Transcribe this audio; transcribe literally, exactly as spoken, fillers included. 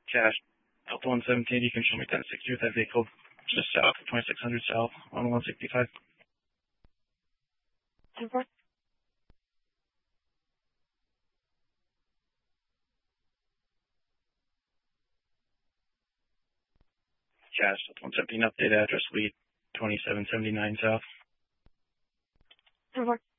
Cash, Delta one seventeen, you can show me ten sixty with that vehicle just south of twenty-six hundred south on one sixty-five. Over. Cash, Delta one seventeen, update address, Wheat, twenty-seven seventy-nine south. Over.